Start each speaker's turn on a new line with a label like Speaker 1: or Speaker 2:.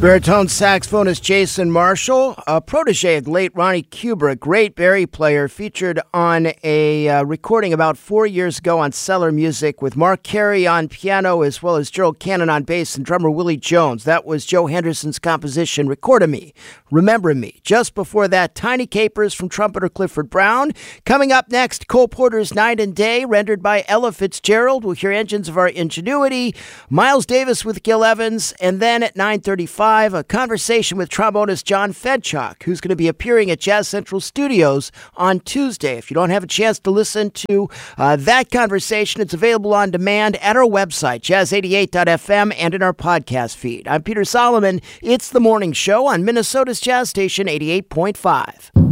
Speaker 1: Baritone saxophonist Jason Marshall, a protege of late Ronnie Kubrick, great Barry player, featured on a recording about 4 years ago on Cellar Music with Mark Carey on piano as well as Gerald Cannon on bass and drummer Willie Jones. That was Joe Henderson's composition, Record-a Me, Remember Me. Just before that, Tiny Capers from trumpeter Clifford Brown. Coming up next, Cole Porter's Night and Day, rendered by Ella Fitzgerald. We'll hear Engines of Our Ingenuity, Miles Davis with Gil Evans, and then at 9:35, a conversation with trombonist John Fedchuk, who's going to be appearing at Jazz Central Studios on Tuesday. If you don't have a chance to listen to that conversation, it's available on demand at our website, jazz88.fm, and in our podcast feed. I'm Peter Solomon. It's The Morning Show on Minnesota's Jazz Station 88.5.